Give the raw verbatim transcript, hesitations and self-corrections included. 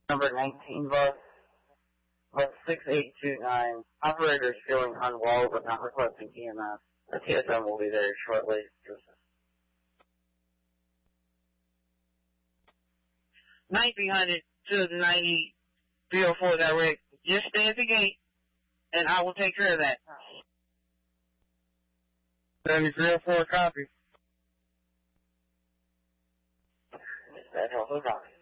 Number nineteen bus, bus six eight two nine. Operator is feeling unwell but not requesting E M S. The T S M will be there shortly. nineteen hundred to ninety three oh four direct. Just stay at the gate, and I will take care of that. seventy-three oh four, copy. That's also copy.